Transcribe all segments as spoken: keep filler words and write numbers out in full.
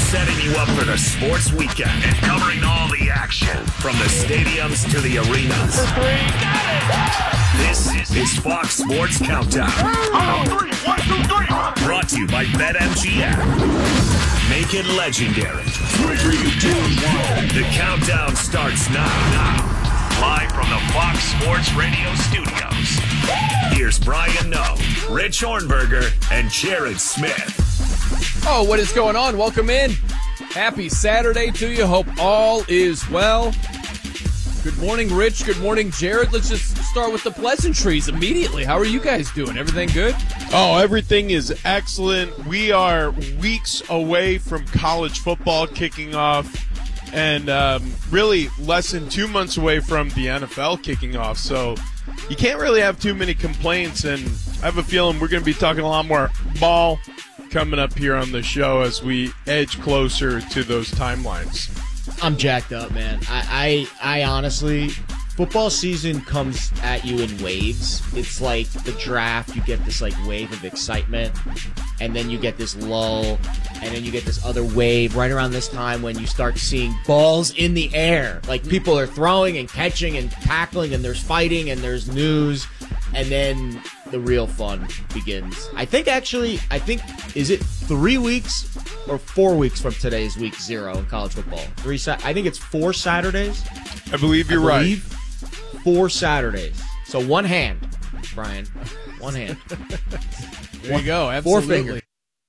setting you up for the sports weekend and covering all the action from the stadiums to the arenas. For three, got it! This is Fox Sports Countdown. On three, one, two, three. Brought to you by BetMGM. Make it legendary. Three, two, one. The countdown starts now. Now. Live from the Fox Sports Radio studios. Here's Brian Noe, Rich Hornberger, and Jared Smith. Oh, what is going on? Welcome in. Happy Saturday to you. Hope all is well. Good morning, Rich. Good morning, Jared. Let's just start with the pleasantries immediately. How are you guys doing? Everything good? Oh, everything is excellent. We are weeks away from college football kicking off. And um, really less than two months away from the N F L kicking off. So you can't really have too many complaints. And I have a feeling we're going to be talking a lot more ball coming up here on the show as we edge closer to those timelines. I'm jacked up, man. I, I, I honestly, football season comes at you in waves. It's like the draft. You get this like wave of excitement. And then you get this lull, and then you get this other wave right around this time when you start seeing balls in the air. Like, people are throwing and catching and tackling, and there's fighting, and there's news, and then the real fun begins. I think, actually, I think, is it three weeks or four weeks from today's week zero in college football? Three. Sa- I think it's four Saturdays. I believe you're I believe right. Four Saturdays. So one hand, Brian. One hand. There you go. Absolutely. Four fingers.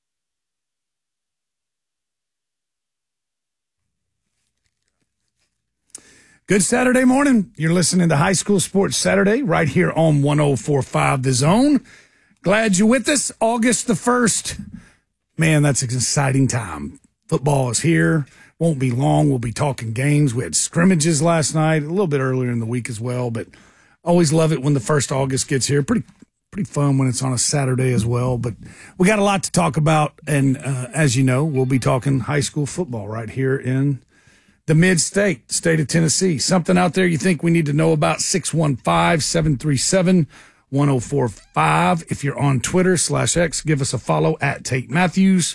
Good Saturday morning. You're listening to High School Sports Saturday right here on one oh four point five The Zone. Glad you're with us. August the first. Man, that's an exciting time. Football is here. Won't be long. We'll be talking games. We had scrimmages last night, a little bit earlier in the week as well, but always love it when the first of August gets here. Pretty Pretty fun when it's on a Saturday as well. But we got a lot to talk about. And uh, as you know, we'll be talking high school football right here in the mid-state, state of Tennessee. Something out there you think we need to know about, six one five, seven three seven, one oh four five. If you're on Twitter slash X, give us a follow at Tate Matthews.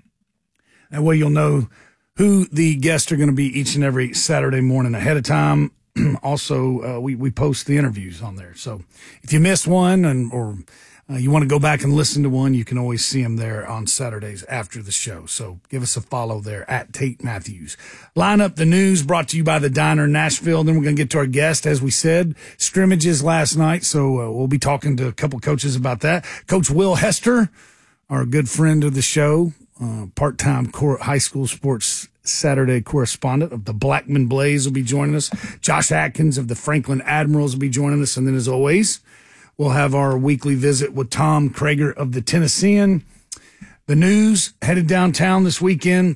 That way you'll know who the guests are going to be each and every Saturday morning ahead of time. Also, uh, we, we post the interviews on there. So if you missed one and or uh, you want to go back and listen to one, you can always see them there on Saturdays after the show. So give us a follow there at Tate Matthews. Line up the news brought to you by the Diner Nashville. Then we're going to get to our guest, as we said, scrimmages last night. So uh, we'll be talking to a couple coaches about that. Coach Will Hester, our good friend of the show, uh, part-time core high school sports Saturday correspondent of the Blackman Blaze, will be joining us. Josh Atkins of the Franklin Admirals will be joining us. And then, as always, we'll have our weekly visit with Tom Krager of the Tennessean. The news headed downtown this weekend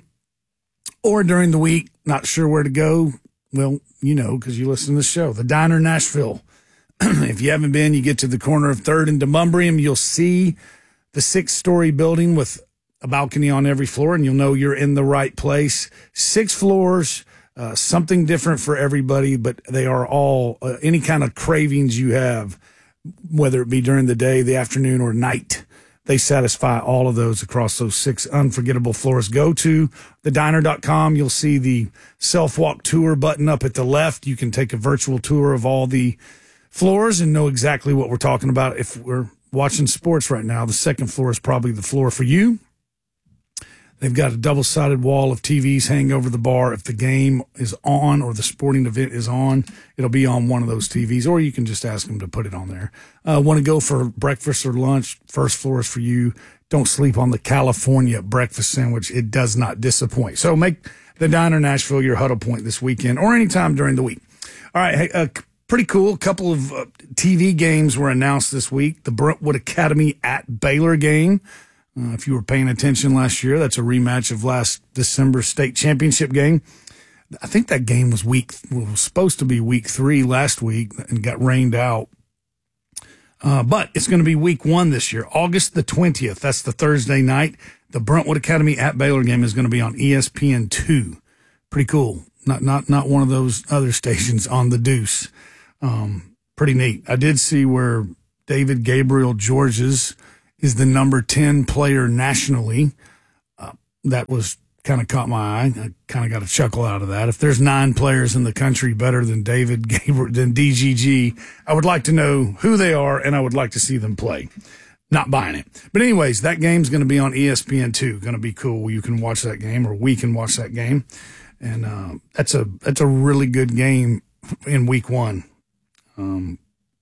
or during the week. Not sure where to go. Well, you know, because you listen to the show. The Diner Nashville. If you haven't been, you get to the corner of third and Demonbreun. You'll see the six-story building with a balcony on every floor, and you'll know you're in the right place. Six floors, uh, something different for everybody, but they are all uh, any kind of cravings you have, whether it be during the day, the afternoon, or night. They satisfy all of those across those six unforgettable floors. Go to the diner dot com. You'll see the self-walk tour button up at the left. You can take a virtual tour of all the floors and know exactly what we're talking about. If we're watching sports right now, the second floor is probably the floor for you. They've got a double-sided wall of T Vs hanging over the bar. If the game is on or the sporting event is on, it'll be on one of those T Vs, or you can just ask them to put it on there. Uh, want to go for breakfast or lunch? First floor is for you. Don't sleep on the California breakfast sandwich. It does not disappoint. So make the Diner Nashville your huddle point this weekend or anytime during the week. All right, hey, uh, pretty cool. A couple of uh, T V games were announced this week. The Brentwood Academy at Baylor game. Uh, if you were paying attention last year, that's a rematch of last December state championship game. I think that game was week was supposed to be week three last week and got rained out. Uh, but it's going to be week one this year, August the twentieth. That's the Thursday night. The Brentwood Academy at Baylor game is going to be on E S P N two. Pretty cool. Not not not one of those other stations on the Deuce. Um, pretty neat. I did see where David Gabriel Georges is the number ten player nationally. Uh, that was kind of caught my eye. I kind of got a chuckle out of that. If there's nine players in the country better than David Gabriel, than D G G, I would like to know who they are, and I would like to see them play. Not buying it. But anyways, that game's going to be on E S P N two. Going to be cool. You can watch that game, or we can watch that game. And uh, that's a that's a really good game in week one. Um,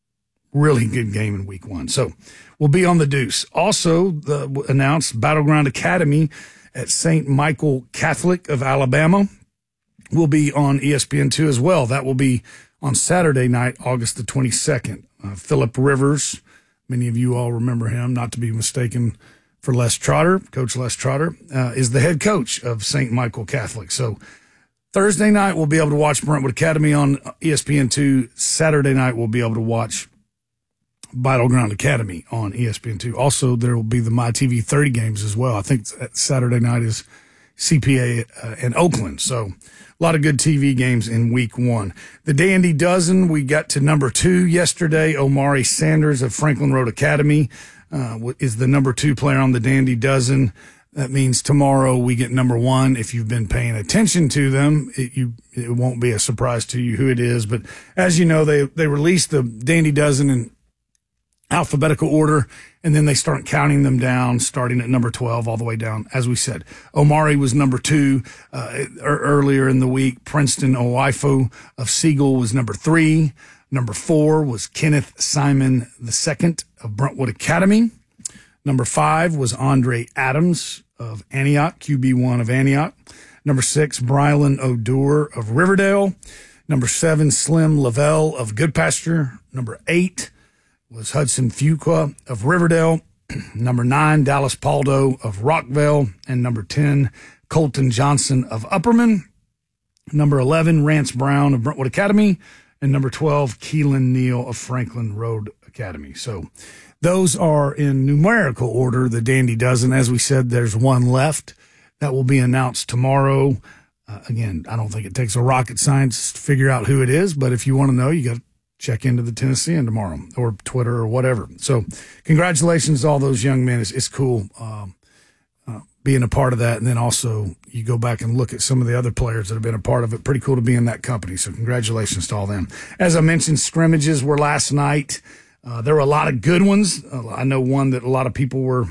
really good game in week one. So we'll be on the Deuce. Also, the announced Battleground Academy at Saint Michael Catholic of Alabama will be on E S P N two as well. That will be on Saturday night, August the twenty-second. Uh, Phillip Rivers, many of you all remember him, not to be mistaken for Les Trotter. Coach Les Trotter uh, is the head coach of Saint Michael Catholic. So Thursday night, we'll be able to watch Brentwood Academy on E S P N two. Saturday night, we'll be able to watch Battleground Academy on E S P N two. Also, there will be the MyTV thirty games as well. I think Saturday night is C P A uh, in Oakland. So a lot of good T V games in week one. The Dandy Dozen, we got to number two yesterday. Omari Sanders of Franklin Road Academy uh, is the number two player on the Dandy Dozen. That means tomorrow we get number one. If you've been paying attention to them, it, you, it won't be a surprise to you who it is. But as you know, they, they released the Dandy Dozen in alphabetical order, and then they start counting them down, starting at number twelve all the way down. As we said, Omari was number two uh, earlier in the week. Princeton Owaifo of Siegel was number three. Number four was Kenneth Simon the second of Brentwood Academy. Number five was Andre Adams of Antioch, Q B one of Antioch. Number six, Brylan O'Dour of Riverdale. Number seven, Slim Lavelle of Goodpasture. Number eight was Hudson Fuqua of Riverdale. Number nine, Dallas Paldo of Rockville. And number ten, Colton Johnson of Upperman. Number eleven, Rance Brown of Brentwood Academy. And number twelve, Keelan Neal of Franklin Road Academy. So those are in numerical order, the Dandy Dozen. As we said, there's one left that will be announced tomorrow. Uh, again, I don't think it takes a rocket science to figure out who it is, but if you want to know, you got to check into the Tennessean tomorrow or Twitter or whatever. So congratulations to all those young men. It's, it's cool um, uh, being a part of that. And then also you go back and look at some of the other players that have been a part of it. Pretty cool to be in that company. So congratulations to all them. As I mentioned, scrimmages were last night. Uh, there were a lot of good ones. Uh, I know one that a lot of people were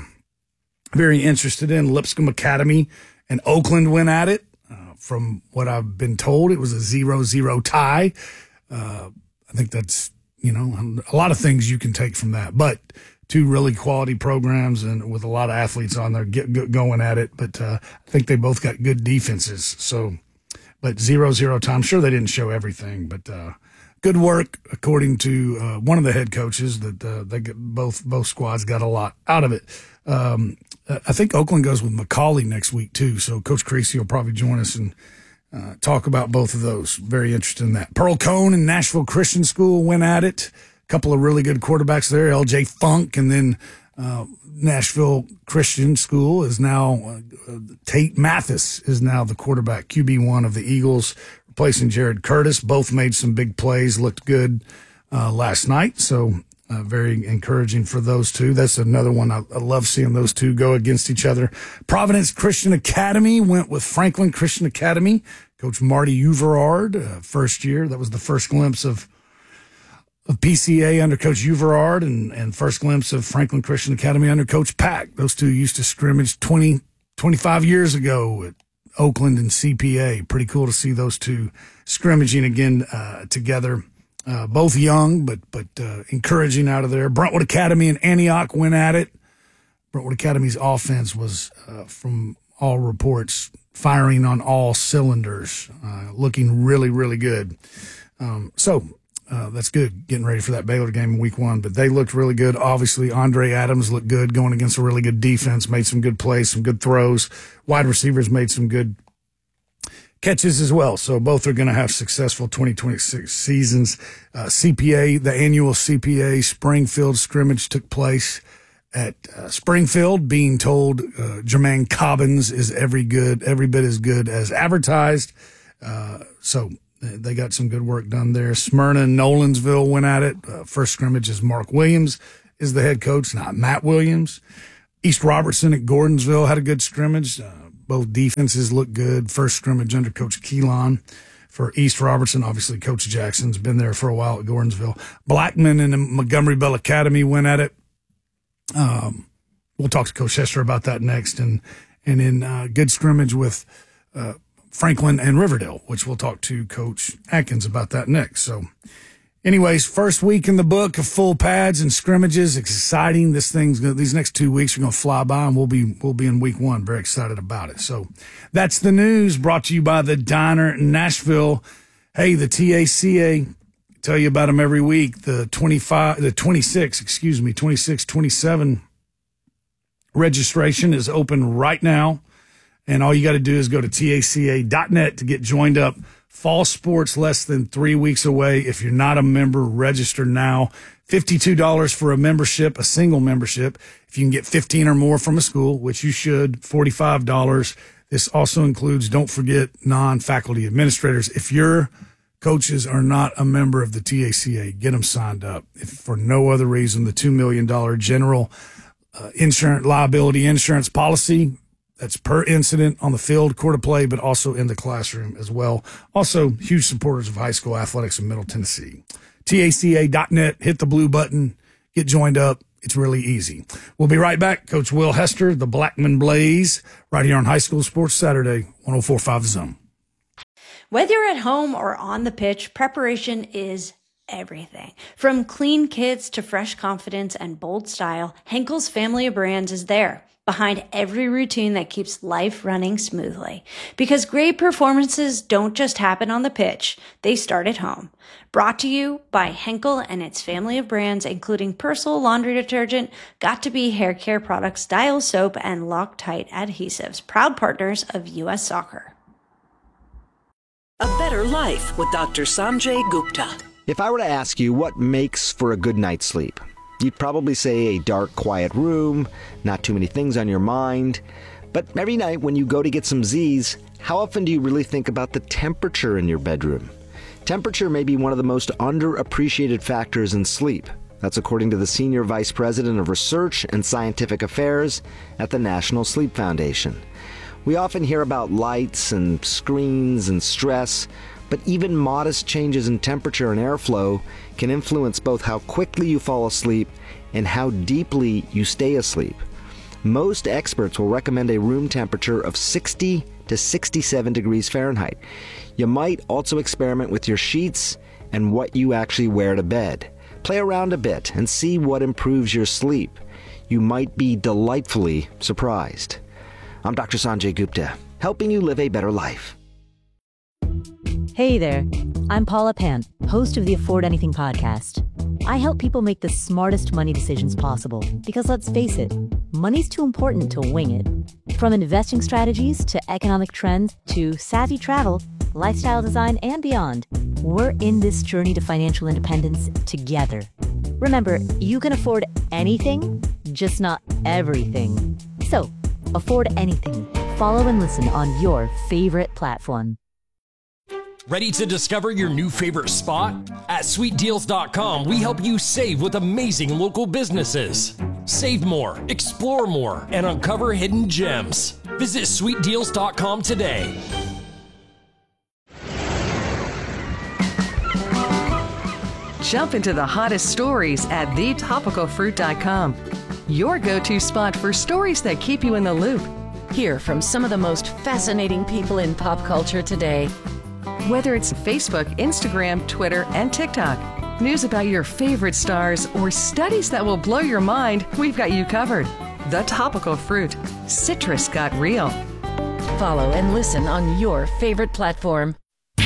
very interested in. Lipscomb Academy and Oakland went at it. Uh, from what I've been told, it was a zero zero tie. Uh, I think that's, you know, a lot of things you can take from that. But two really quality programs and with a lot of athletes on there get, get going at it. But uh, I think they both got good defenses. So, but zero zero tie. I'm sure they didn't show everything, but uh, good work, according to uh, one of the head coaches, that uh, they get, both both squads got a lot out of it. Um, I think Oakland goes with McCauley next week too, so Coach Creasy will probably join us and uh, talk about both of those. Very interested in that. Pearl Cone and Nashville Christian School went at it. A couple of really good quarterbacks there, L J Funk, and then uh, Nashville Christian School is now uh, Tate Mathis is now the quarterback, Q B one of the Eagles, replacing Jared Curtis. Both made some big plays, looked good uh, last night. So uh, very encouraging for those two. That's another one. I, I love seeing those two go against each other. Providence Christian Academy went with Franklin Christian Academy. Coach Marty Uverard, uh, first year. That was the first glimpse of of P C A under Coach Uverard and, and first glimpse of Franklin Christian Academy under Coach Pack. Those two used to scrimmage twenty, twenty-five years ago at Oakland and C P A. Pretty cool to see those two scrimmaging again uh, together. Uh, both young, but but uh, encouraging out of there. Brentwood Academy and Antioch went at it. Brentwood Academy's offense was, uh, from all reports, firing on all cylinders, uh, looking really, really good. Um, so uh, that's good, getting ready for that Baylor game in week one. But they looked really good. Obviously, Andre Adams looked good going against a really good defense, made some good plays, some good throws. Wide receivers made some good catches as well. So both are going to have successful twenty twenty-six seasons. Uh, C P A, the annual C P A Springfield scrimmage took place at uh, Springfield, being told uh, Jermaine Cobbins is every good, every bit as good as advertised. Uh, so they got some good work done there. Smyrna and Nolensville went at it. Uh, first scrimmage is Mark Williams is the head coach, not Matt Williams. East Robertson at Gordonsville had a good scrimmage. Uh, Both defenses look good. First scrimmage under Coach Keelan for East Robertson. Obviously, Coach Jackson's been there for a while at Gordonsville. Blackman and the Montgomery Bell Academy went at it. Um, we'll talk to Coach Hester about that next. And, and in uh, good scrimmage with uh, Franklin and Riverdale, which we'll talk to Coach Atkins about that next. So, anyways, first week in the book of full pads and scrimmages. Exciting. This thing's gonna, these next two weeks are going to fly by, and we'll be we'll be in week one. Very excited about it. So that's the news brought to you by the Diner in Nashville. Hey, the T A C A, tell you about them every week. The twenty-five, the twenty-six, excuse me, twenty-six, twenty-seven registration is open right now, and all you got to do is go to T A C A dot net to get joined up. Fall sports less than three weeks away. If you're not a member, register now. fifty-two dollars for a membership, a single membership. If you can get fifteen or more from a school, which you should, forty-five dollars. This also includes, don't forget, non-faculty administrators. If your coaches are not a member of the T A C A, get them signed up. If for no other reason, the two million dollars general uh, insurance liability insurance policy, that's per incident on the field, court of play, but also in the classroom as well. Also, huge supporters of high school athletics in Middle Tennessee. T A C A dot net, hit the blue button, get joined up. It's really easy. We'll be right back. Coach Will Hester, the Blackman Blaze, right here on High School Sports Saturday, one oh four point five The Zone. Whether you're at home or on the pitch, preparation is everything. From clean kits to fresh confidence and bold style, Henkel's family of brands is there, behind every routine that keeps life running smoothly. Because great performances don't just happen on the pitch, they start at home. Brought to you by Henkel and its family of brands, including Persil laundry detergent, Got2b hair care products, Dial soap, and Loctite adhesives, proud partners of U S Soccer. A better life with Doctor Sanjay Gupta. If I were to ask you what makes for a good night's sleep, you'd probably say a dark, quiet room, not too many things on your mind. But every night when you go to get some Z's, how often do you really think about the temperature in your bedroom? Temperature may be one of the most underappreciated factors in sleep. That's according to the Senior Vice President of Research and Scientific Affairs at the National Sleep Foundation. We often hear about lights and screens and stress, but even modest changes in temperature and airflow can influence both how quickly you fall asleep and how deeply you stay asleep. Most experts will recommend a room temperature of sixty to sixty-seven degrees Fahrenheit. You might also experiment with your sheets and what you actually wear to bed. Play around a bit and see what improves your sleep. You might be delightfully surprised. I'm Doctor Sanjay Gupta, helping you live a better life. Hey there, I'm Paula Pant, host of the Afford Anything podcast. I help people make the smartest money decisions possible because, let's face it, money's too important to wing it. From investing strategies to economic trends to savvy travel, lifestyle design, and beyond, we're in this journey to financial independence together. Remember, you can afford anything, just not everything. So, afford anything. Follow and listen on your favorite platform. Ready to discover your new favorite spot? At sweet deals dot com, we help you save with amazing local businesses. Save more, explore more, and uncover hidden gems. Visit sweet deals dot com today. Jump into the hottest stories at the topical fruit dot com. Your go-to spot for stories that keep you in the loop. Hear from some of the most fascinating people in pop culture today. Whether it's Facebook, Instagram, Twitter, and TikTok, news about your favorite stars, or studies that will blow your mind, we've got you covered. The Topical Fruit. Citrus got real. Follow and listen on your favorite platform.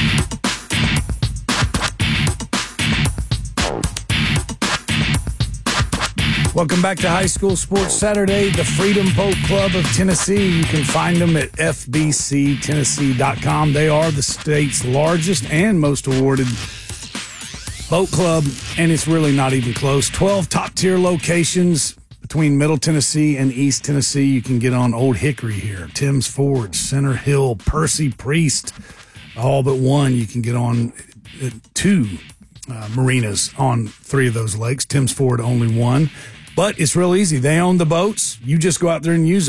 Welcome back to High School Sports Saturday, the Freedom Boat Club of Tennessee. You can find them at f b c tennessee dot com. They are the state's largest and most awarded boat club, and it's really not even close. twelve top-tier locations between Middle Tennessee and East Tennessee. You can get on Old Hickory here, Timms Ford, Center Hill, Percy Priest, all but one. You can get on two uh, marinas on three of those lakes. Timms Ford, only one. But it's real easy. They own the boats. You just go out there and use them.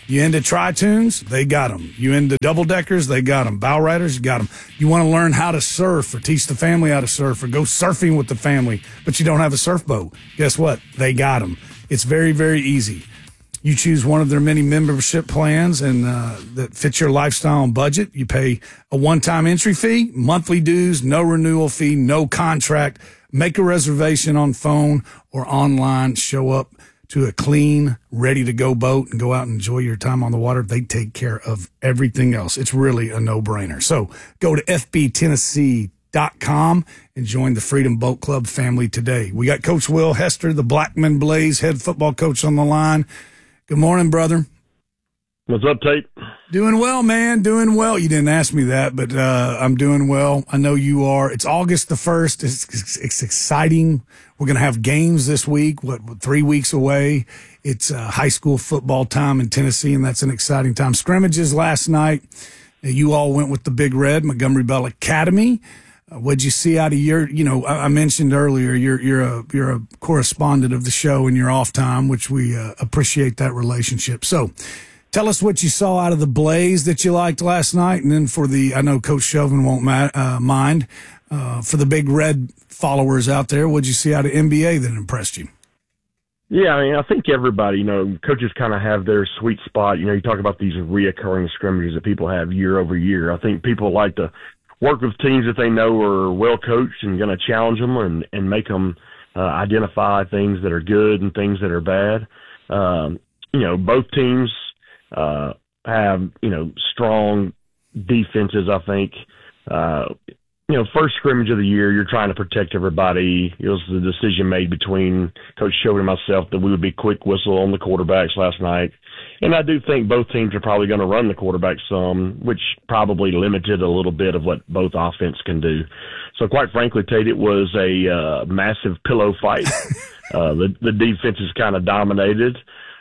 You into tri-tunes? They got them. You into double-deckers? They got them. Bow riders? You got them. You want to learn how to surf or teach the family how to surf or go surfing with the family, but you don't have a surf boat? Guess what? They got them. It's very, very easy. You choose one of their many membership plans and uh, that fits your lifestyle and budget. You pay a one-time entry fee, monthly dues, no renewal fee, no contract. Make a reservation on phone or online. Show up to a clean, ready-to-go boat and go out and enjoy your time on the water. They take care of everything else. It's really a no-brainer. So go to f b tennessee dot com and join the Freedom Boat Club family today. We got Coach Will Hester, the Blackman Blaze head football coach, on the line. Good morning, brother. What's up, Tate? Doing well, man. Doing well. You didn't ask me that, but uh, I'm doing well. I know you are. It's August the first. It's, it's, it's exciting. We're going to have games this week, what, three weeks away. It's uh, high school football time in Tennessee, and that's an exciting time. Scrimmages last night. You all went with the Big Red, Montgomery Bell Academy. Uh, what'd you see out of your, you know, I, I mentioned earlier, you're, you're a, you're a correspondent of the show in your off time, which we uh, appreciate that relationship. So, tell us what you saw out of the Blaze that you liked last night, and then for the, I know Coach Chauvin won't ma- uh, mind, uh, for the Big Red followers out there, what'd you see out of N B A that impressed you? Yeah, I mean, I think everybody, you know, coaches kind of have their sweet spot. You know, you talk about these reoccurring scrimmages that people have year over year. I think people like to work with teams that they know are well coached and going to challenge them and, and make them uh, identify things that are good and things that are bad. Um, you know, both teams uh, have, you know, strong defenses, I think. Uh, you know, first scrimmage of the year, you're trying to protect everybody. It was the decision made between Coach Chauvin and myself that we would be quick whistle on the quarterbacks last night. And I do think both teams are probably going to run the quarterback some, which probably limited a little bit of what both offense can do. So quite frankly, Tate, it was a uh, massive pillow fight. uh, the, the defense is kind of dominated.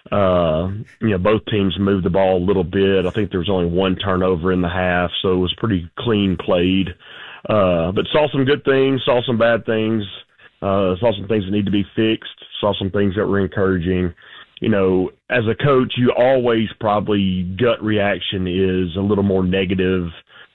Uh, you know, both teams moved the ball a little bit. I think there was only one turnover in the half, so it was pretty clean played. Uh, but saw some good things, saw some bad things, uh, saw some things that need to be fixed, saw some things that were encouraging. You know, as a coach, you always probably gut reaction is a little more negative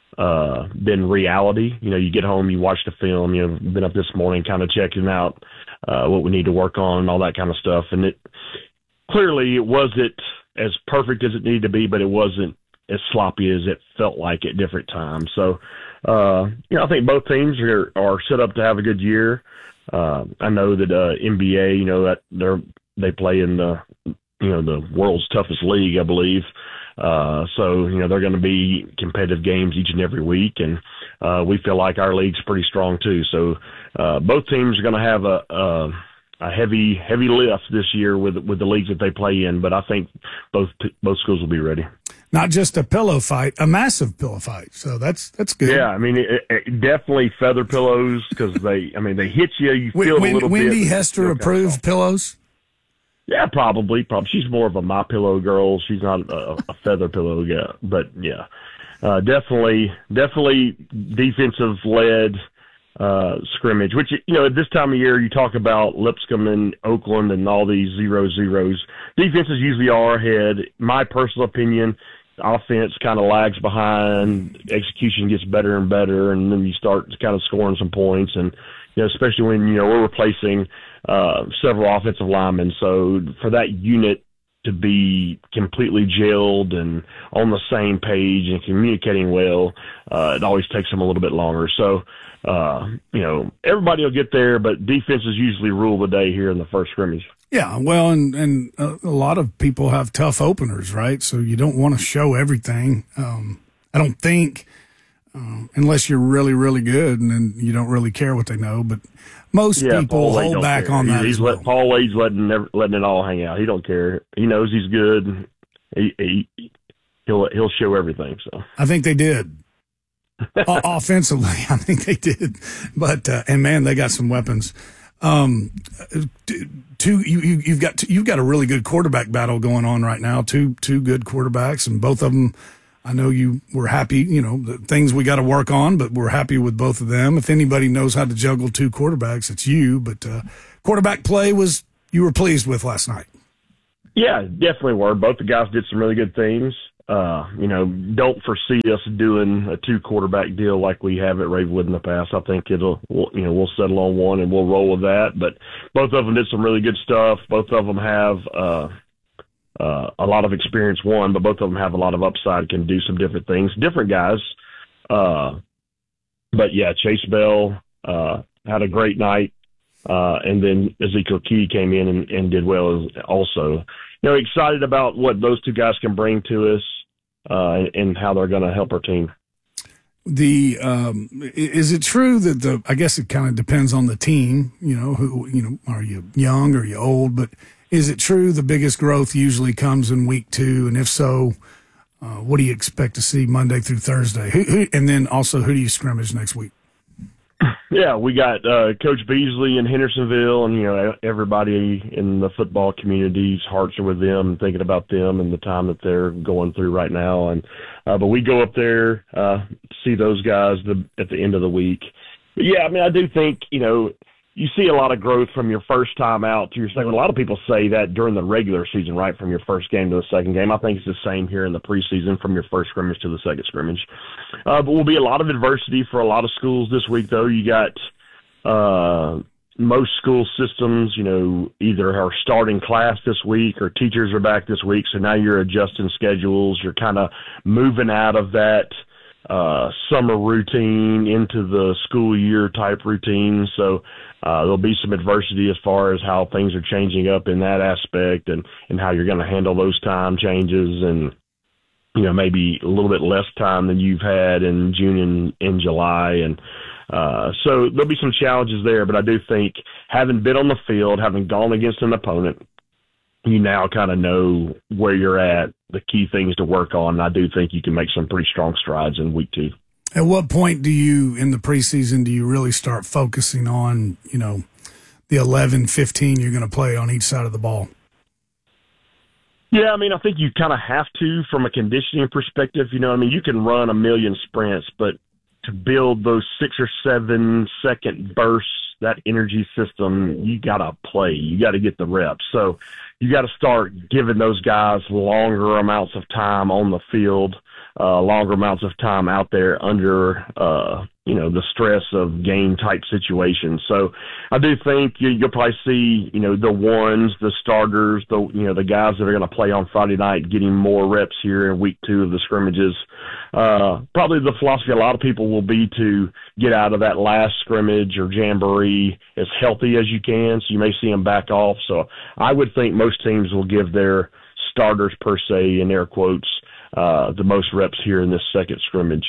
uh, than reality. You know, you get home, you watch the film, you know, been up this morning kind of checking out uh, what we need to work on and all that kind of stuff. And it clearly it wasn't as perfect as it needed to be, but it wasn't as sloppy as it felt like at different times. So, uh, you know, I think both teams are, are set up to have a good year. Uh, I know that uh, N B A, you know, that they're they play in the, you know, the world's toughest league, I believe. Uh, so, you know, they're going to be competitive games each and every week. And uh, we feel like our league's pretty strong too. So uh, both teams are going to have a, a, a heavy, heavy lift this year with, with the leagues that they play in. But I think both, both schools will be ready. Not just a pillow fight, a massive pillow fight. So that's that's good. Yeah, I mean, it, it definitely feather pillows because they, I mean, they hit you. You feel w- a little Wendy bit. Wendy Hester approved pillows? Yeah, probably. Probably. She's more of a My Pillow girl. She's not a, a feather pillow guy. But, yeah, uh, definitely, definitely defensive-led uh, scrimmage, which, you know, at this time of year, you talk about Lipscomb and Oakland and all these zero zeros. Defenses usually are ahead. My personal opinion, offense kind of lags behind, execution gets better and better, and then you start kind of scoring some points. And, you know, especially when, you know, we're replacing uh, several offensive linemen. So for that unit to be completely gelled and on the same page and communicating well, uh, it always takes them a little bit longer. So, uh, you know, everybody will get there, but defenses usually rule the day here in the first scrimmage. Yeah, well, and, and a, a lot of people have tough openers, right? So you don't want to show everything. Um, I don't think, uh, unless you're really, really good, and then you don't really care what they know. But most yeah, people hold back care. on he, that. He's as well. let, Paul Wade's letting letting it all hang out. He don't care. He knows he's good. He, he he'll he'll show everything. So I think they did. o- offensively, I think they did. But uh, and man, they got some weapons. Um, two, you, you, you've got, you've got a really good quarterback battle going on right now. Two, two good quarterbacks, and both of them, I know you were happy, you know, the things we got to work on, but we're happy with both of them. If anybody knows how to juggle two quarterbacks, it's you, but, uh, quarterback play was, you were pleased with last night. Yeah, definitely were. Both the guys did some really good things. Uh, you know, don't foresee us doing a two quarterback deal like we have at Ravenwood in the past. I think it'll, we'll, you know, we'll settle on one and we'll roll with that. But both of them did some really good stuff. Both of them have uh, uh, a lot of experience, one, but both of them have a lot of upside, can do some different things. Different guys. Uh, but, yeah, Chase Bell uh, had a great night. Uh, and then Ezekiel Key came in and, and did well also. You know, excited about what those two guys can bring to us uh, and, and how they're going to help our team. The um, is it true that the? I guess it kind of depends on the team. You know, who you know, are you young or are you old? But is it true the biggest growth usually comes in week two? And if so, uh, what do you expect to see Monday through Thursday? Who, who, and then also, who do you scrimmage next week? Yeah, we got uh, Coach Beasley in Hendersonville, and you know everybody in the football community's hearts are with them, and thinking about them and the time that they're going through right now. And uh, but we go up there, uh, see those guys the, at the end of the week. But yeah, I mean, I do think you know you see a lot of growth from your first time out to your second. A lot of people say that during the regular season, right, from your first game to the second game. I think it's the same here in the preseason, from your first scrimmage to the second scrimmage. Uh, but will be a lot of adversity for a lot of schools this week, though. You got uh, most school systems, you know, either are starting class this week or teachers are back this week. So now you're adjusting schedules. You're kind of moving out of that uh, summer routine into the school year type routine. So uh, there'll be some adversity as far as how things are changing up in that aspect, and, and how you're going to handle those time changes, and you know, maybe a little bit less time than you've had in June and in July. And uh, so there'll be some challenges there, but I do think having been on the field, having gone against an opponent, you now kind of know where you're at, the key things to work on. And I do think you can make some pretty strong strides in week two. At what point do you, in the preseason, do you really start focusing on, you know, the eleven, fifteen you're going to play on each side of the ball? Yeah, I mean, I think you kind of have to from a conditioning perspective. You know, I mean, you can run a million sprints, but to build those six or seven second bursts, that energy system, you got to play. You got to get the reps. So you got to start giving those guys longer amounts of time on the field, uh, longer amounts of time out there under, uh, you know, the stress of game type situations. So I do think you, you'll probably see, you know, the ones, the starters, the, you know, the guys that are going to play on Friday night getting more reps here in week two of the scrimmages. Uh, probably the philosophy a lot of people will be to get out of that last scrimmage or jamboree as healthy as you can. So you may see them back off. So I would think most teams will give their starters, per se, in air quotes, uh, the most reps here in this second scrimmage.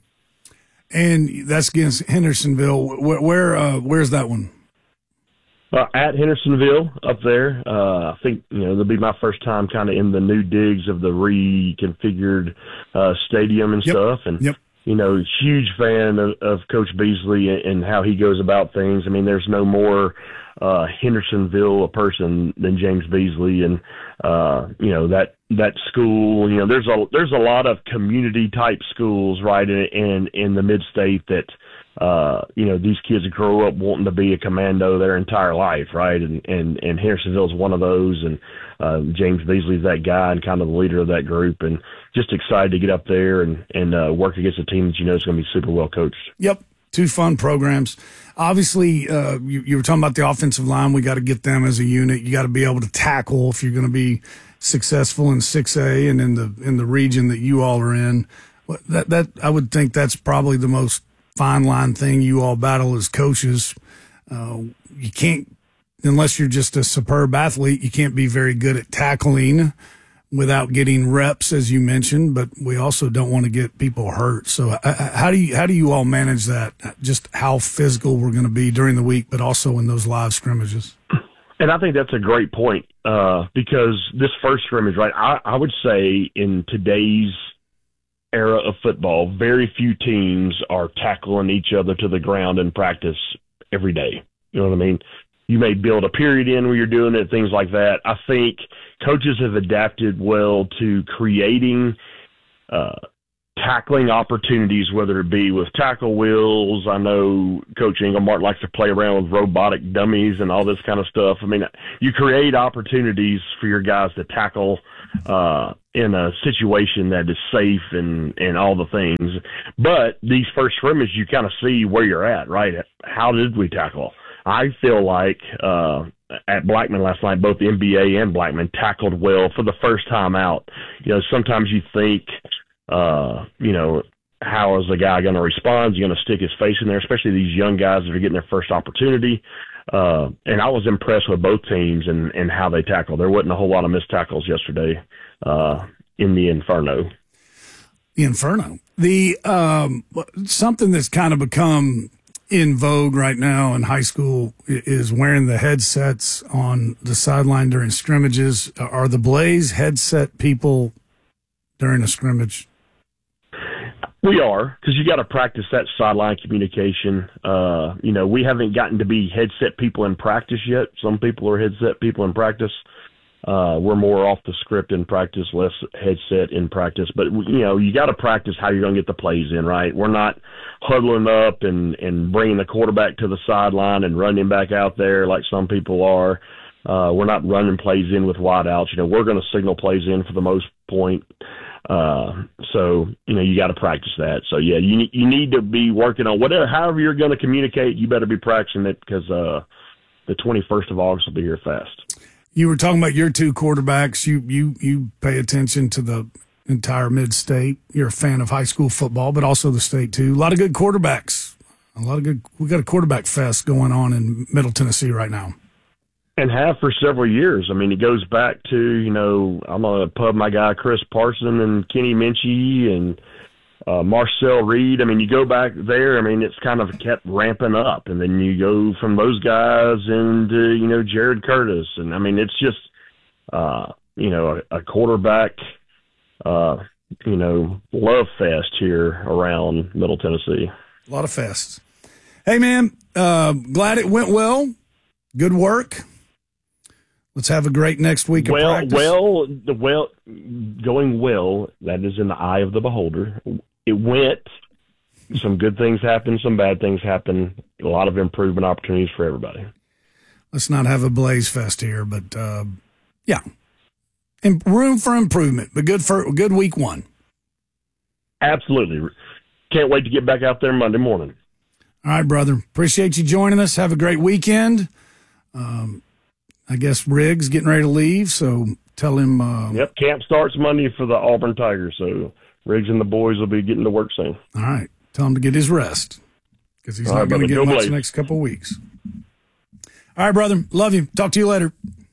And that's against Hendersonville. Where, where uh, where's that one? Uh, at Hendersonville up there. Uh, I think, you know, it'll be my first time kind of in the new digs of the reconfigured uh, stadium and yep. stuff. And, yep. you know, huge fan of, of Coach Beasley and, and how he goes about things. I mean, there's no more uh, Hendersonville a person than James Beasley. And, uh, you know, that, that school, you know, there's a, there's a lot of community type schools, right, in, in, in the mid-state that, uh, you know, these kids grow up wanting to be a commando their entire life, right? And, and, and Hendersonville is one of those. And, uh, James Beasley's that guy and kind of the leader of that group, and just excited to get up there and, and, uh, work against a team that you know is going to be super well coached. Yep. Two fun programs. Obviously, uh, you, you were talking about the offensive line. We got to get them as a unit. You got to be able to tackle if you're going to be successful in six A and in the in the region that you all are in. That that I would think that's probably the most fine line thing you all battle as coaches. Uh, you can't, unless you're just a superb athlete, you can't be very good at tackling without getting reps, as you mentioned. But we also don't want to get people hurt. So uh, how do you how do you all manage that? Just how physical we're going to be during the week, but also in those live scrimmages. And I think that's a great point, uh, because this first scrimmage, right, I, I would say in today's era of football, very few teams are tackling each other to the ground in practice every day. You know what I mean? You may build a period in where you're doing it, things like that. I think coaches have adapted well to creating uh, tackling opportunities, whether it be with tackle wheels. I know Coach Engelmark likes to play around with robotic dummies and all this kind of stuff. I mean, you create opportunities for your guys to tackle uh, in a situation that is safe and, and all the things. But these first scrimmages, you kind of see where you're at, right? How did we tackle? I feel like uh, at Blackman last night, both the N B A and Blackman tackled well for the first time out. You know, sometimes you think, uh, you know, how is the guy going to respond? Is he going to stick his face in there, especially these young guys that are getting their first opportunity? Uh, and I was impressed with both teams and, and how they tackled. There wasn't a whole lot of missed tackles yesterday uh, in the Inferno. The Inferno. The um, something that's kind of become in vogue right now in high school is wearing the headsets on the sideline during scrimmages. Are the Blaze headset people during a scrimmage? We are, because you got to practice that sideline communication. Uh, you know, we haven't gotten to be headset people in practice yet. Some people are headset people in practice. Uh, we're more off the script in practice, less headset in practice. But, you know, you got to practice how you're going to get the plays in, right? We're not huddling up and, and bringing the quarterback to the sideline and running him back out there like some people are. Uh, we're not running plays in with wideouts. You know, we're going to signal plays in for the most point. Uh, so, you know, you got to practice that. So, yeah, you, you need to be working on whatever, however you're going to communicate, you better be practicing it because uh, the twenty-first of August will be here fast. You were talking about your two quarterbacks. You you you pay attention to the entire mid-state. You're a fan of high school football, but also the state too. A lot of good quarterbacks. A lot of good. We got a quarterback fest going on in Middle Tennessee right now, and have for several years. I mean, it goes back to, you know, I'm gonna pub my guy Chris Parson and Kenny Minchie and uh, Marcel Reed. I mean, you go back there. I mean, it's kind of kept ramping up, and then you go from those guys into, you know, Jared Curtis, and I mean, it's just, uh, you know, a, a quarterback, uh, you know, love fest here around Middle Tennessee. A lot of fests. Hey, man, uh, glad it went well. Good work. Let's have a great next week of well, practice. Well, the well, going well, that is in the eye of the beholder. It went. Some good things happen, some bad things happen. A lot of improvement opportunities for everybody. Let's not have a blaze fest here, but uh, yeah, and room for improvement. But good for good week one. Absolutely. Can't wait to get back out there Monday morning. All right, brother. Appreciate you joining us. Have a great weekend. Um, I guess Riggs getting ready to leave, so tell him. Uh, yep, camp starts Monday for the Auburn Tigers, so Riggs and the boys will be getting to work soon. All right. Tell him to get his rest because he's All not right, going to get Go much Blaze. the next couple of weeks. All right, brother. Love you. Talk to you later.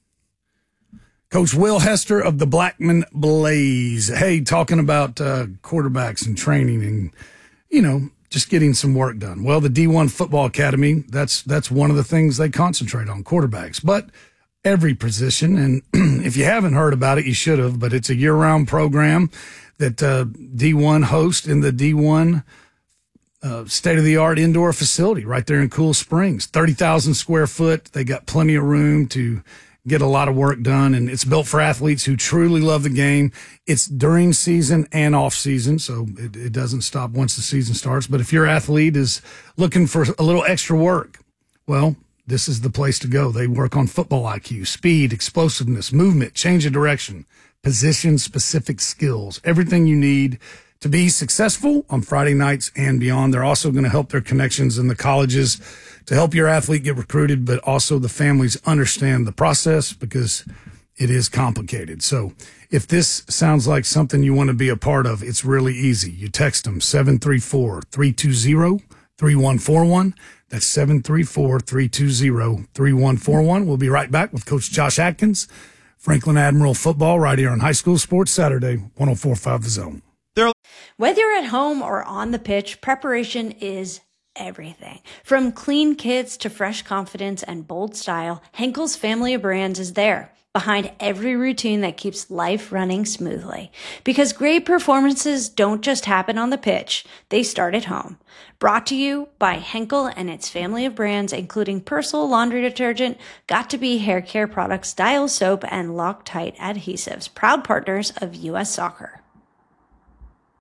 Coach Will Hester of the Blackman Blaze. Hey, talking about uh, quarterbacks and training and, you know, just getting some work done. Well, the D one Football Academy, that's that's one of the things they concentrate on, quarterbacks. But every position, and if you haven't heard about it, you should have, but it's a year-round program that uh, D one hosts in the D one uh, state-of-the-art indoor facility right there in Cool Springs. thirty thousand square foot. They got plenty of room to get a lot of work done, and it's built for athletes who truly love the game. It's during season and off season, so it, it doesn't stop once the season starts. But if your athlete is looking for a little extra work, well, this is the place to go. They work on football I Q, speed, explosiveness, movement, change of direction, position-specific skills, everything you need to be successful on Friday nights and beyond. They're also going to help their connections in the colleges to help your athlete get recruited, but also the families understand the process because it is complicated. So if this sounds like something you want to be a part of, it's really easy. You text them seven three four, three two zero, three one four one. That's seven three four, three two zero, three one four one. We'll be right back with Coach Josh Atkins, Franklin Admiral Football, right here on High School Sports Saturday, one oh four point five The Zone. Whether you're at home or on the pitch, preparation is everything. From clean kits to fresh confidence and bold style, Henkel's family of brands is there, behind every routine that keeps life running smoothly. Because great performances don't just happen on the pitch, they start at home. Brought to you by Henkel and its family of brands, including Persil laundry detergent, Got2b hair care products, Dial soap, and Loctite adhesives, proud partners of U S Soccer.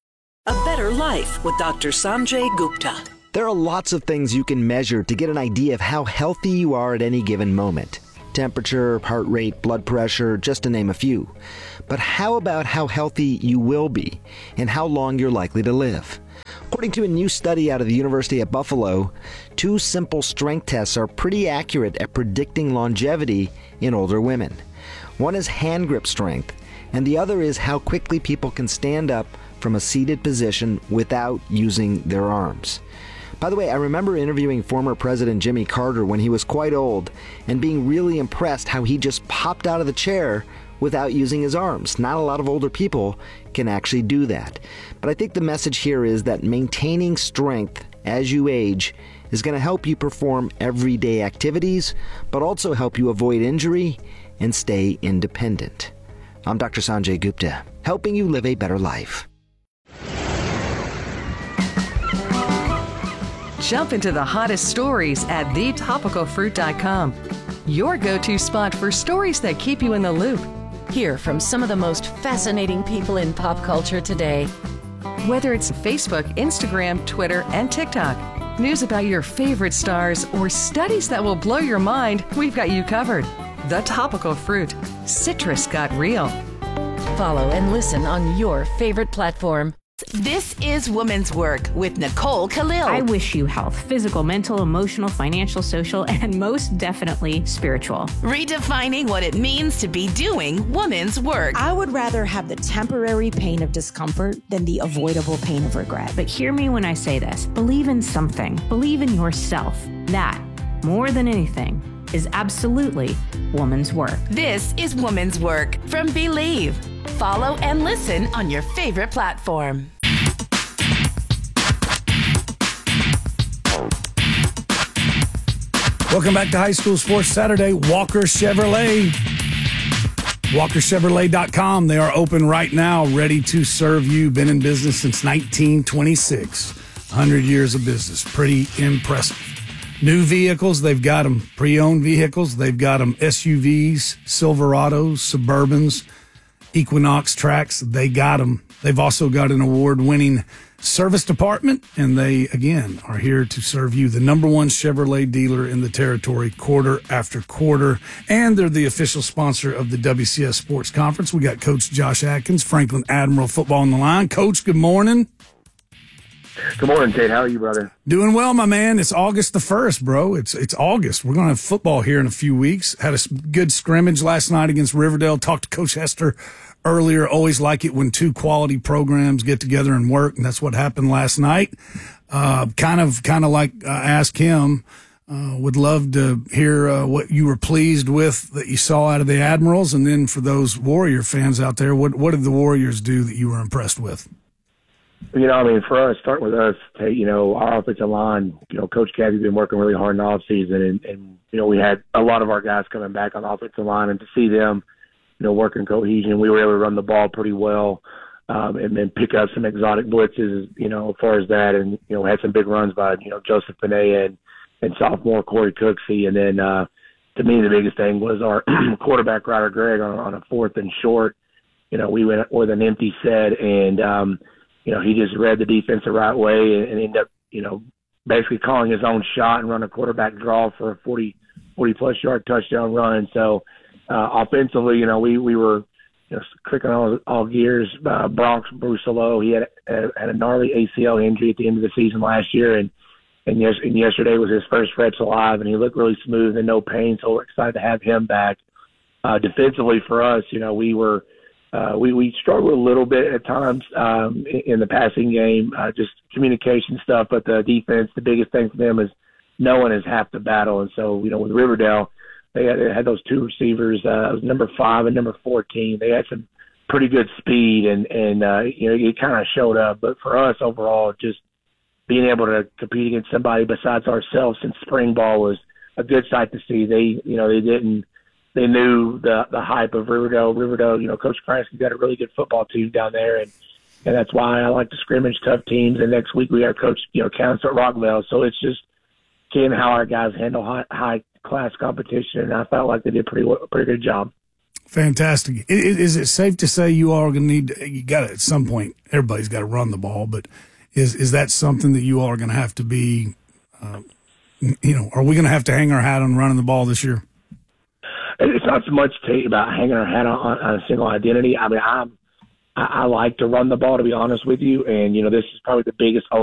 A better life with Doctor Sanjay Gupta. There are lots of things you can measure to get an idea of how healthy you are at any given moment. Temperature, heart rate, blood pressure, just to name a few. But how about how healthy you will be and how long you're likely to live? According to a new study out of the University at Buffalo, two simple strength tests are pretty accurate at predicting longevity in older women. One is hand grip strength, and the other is how quickly people can stand up from a seated position without using their arms. By the way, I remember interviewing former President Jimmy Carter when he was quite old and being really impressed how he just popped out of the chair without using his arms. Not a lot of older people can actually do that. But I think the message here is that maintaining strength as you age is going to help you perform everyday activities, but also help you avoid injury and stay independent. I'm Doctor Sanjay Gupta, helping you live a better life. Jump into the hottest stories at the topical fruit dot com. Your go-to spot for stories that keep you in the loop. Hear from some of the most fascinating people in pop culture today. Whether it's Facebook, Instagram, Twitter, and TikTok, news about your favorite stars, or studies that will blow your mind, we've got you covered. The Topical Fruit. Citrus got real. Follow and listen on your favorite platform. This is Woman's Work with Nicole Khalil. I wish you health, physical, mental, emotional, financial, social, and most definitely spiritual. Redefining what it means to be doing woman's work. I would rather have the temporary pain of discomfort than the avoidable pain of regret. But hear me when I say this. Believe in something. Believe in yourself. That, more than anything, is absolutely woman's work. This is Woman's Work from Believe. Follow and listen on your favorite platform. Welcome back to High School Sports Saturday. Walker Chevrolet. Walker Chevrolet dot com. They are open right now, ready to serve you. Been in business since nineteen twenty-six. one hundred years of business. Pretty impressive. New vehicles, they've got them. Pre-owned vehicles, they've got them. S U Vs, Silverados, Suburbans, Equinox Tracks, they got them. They've also got an award-winning service department, and they, again, are here to serve you. The number one Chevrolet dealer in the territory, quarter after quarter, and they're the official sponsor of the W C S Sports Conference. We got Coach Josh Atkins, Franklin Admiral football on the line. Coach, good morning. Good morning, Tate. How are you, brother? Doing well, my man. It's August the first, bro. It's it's August. We're going to have football here in a few weeks. Had a good scrimmage last night against Riverdale. Talked to Coach Hester earlier. Always like it when two quality programs get together and work, and that's what happened last night. Uh, kind of kind of like uh, ask him. Uh, would love to hear uh, what you were pleased with that you saw out of the Admirals, and then for those Warrior fans out there, what what did the Warriors do that you were impressed with? You know, I mean, for us, start with us, hey, you know, our offensive line, you know, Coach Cathy's been working really hard in the offseason, and, and, you know, we had a lot of our guys coming back on the offensive line, and to see them, you know, working cohesion, we were able to run the ball pretty well um, and then pick up some exotic blitzes, you know, as far as that, and, you know, had some big runs by, you know, Joseph Panea and, and sophomore Corey Cooksey. And then, uh, to me, the biggest thing was our quarterback, Ryder Gregg, on, on a fourth and short. You know, we went with an empty set, and, um, you know, he just read the defense the right way and, and ended up, you know, basically calling his own shot and run a quarterback draw for a forty, forty-plus yard touchdown run. So uh, offensively, you know, we, we were you know, clicking all, all gears. Uh, Bronx Brucelo, he had, uh, had a gnarly A C L injury at the end of the season last year, and and, yes, and yesterday was his first reps alive, and he looked really smooth and no pain, so we're excited to have him back. Uh, defensively for us, you know, we were – Uh, we, we struggled a little bit at times um, in, in the passing game, uh, just communication stuff. But the defense, the biggest thing for them is knowing is half the battle. And so, you know, with Riverdale, they had, they had those two receivers, uh, it was number five and number fourteen. They had some pretty good speed, and, and uh, you know, it kind of showed up. But for us overall, just being able to compete against somebody besides ourselves in spring ball was a good sight to see. They, you know, they didn't. They knew the the hype of Riverdale. Riverdale, you know, Coach Kransky got a really good football team down there, and, and that's why I like to scrimmage tough teams. And next week we got Coach, you know, Counts at Rockville. So it's just seeing how our guys handle high, high class competition, and I felt like they did pretty pretty good job. Fantastic. Is, is it safe to say you are going to need, you got to, at some point, everybody's got to run the ball, but is is that something that you all are going to have to be, uh, you know, are we going to have to hang our hat on running the ball this year? It's not so much to, about hanging our hat on, on a single identity. I mean, I'm, I, I like to run the ball, to be honest with you, and, you know, this is probably the biggest